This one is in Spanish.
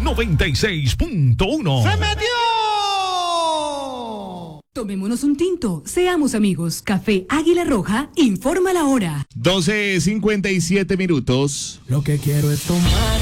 96.1. ¡Se metió! Tomémonos un tinto, seamos amigos. Café Águila Roja, informa la hora. 12:57 minutos. Lo que quiero es tomar